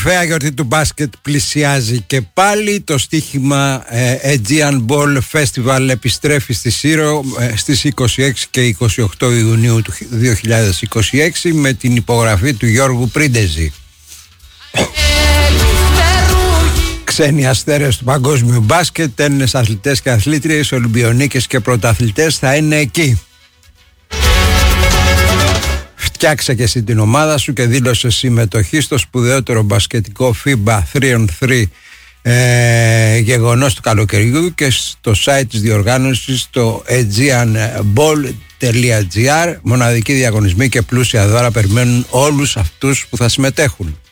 Φαία γιορτή του μπάσκετ πλησιάζει και πάλι. Το στοίχημα Aegean Ball Festival επιστρέφει στη Σύρο στις 26 και 28 Ιουνίου του 2026 με την υπογραφή του Γιώργου Πρίντεζη. Ξένοι αστέρες του παγκόσμιου μπάσκετ, Έλληνες αθλητές και αθλήτριες, Ολυμπιονίκες και πρωταθλητές θα είναι εκεί. Φτιάξε και εσύ την ομάδα σου και δήλωσε συμμετοχή στο σπουδαιότερο μπασκετικό FIBA 3on3 γεγονός του καλοκαιριού και στο site της διοργάνωσης το aegeanball.gr. Μοναδικοί διαγωνισμοί και πλούσια δώρα περιμένουν όλους αυτούς που θα συμμετέχουν.